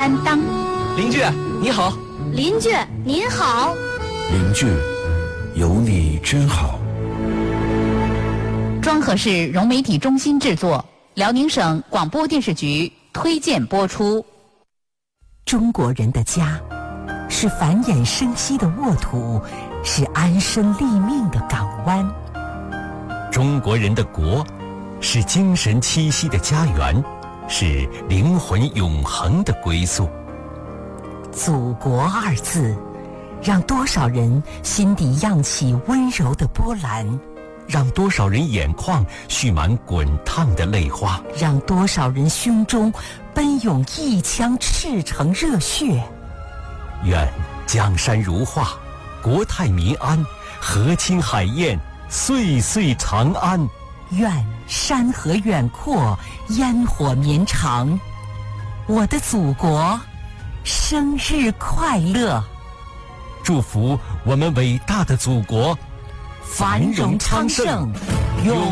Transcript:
担当。 邻居你好。 邻居您好。 邻居有你真好。 庄河市融媒体中心制作，辽宁省广播电视局推荐播出。 中国人的家是繁衍生息的沃土，是安身立命的港湾。 中国人的国是精神栖息的家园，是灵魂永恒的归宿。 祖国二字，让多少人心底漾起温柔的波澜， 让多少人眼眶蓄满滚烫的泪花， 让多少人胸中奔涌一腔赤诚热血。 愿江山如画，国泰民安，河清海晏，岁岁长安。 愿山河远阔，烟火绵长。我的祖国，生日快乐！ 祝福我们伟大的祖国繁荣昌盛，永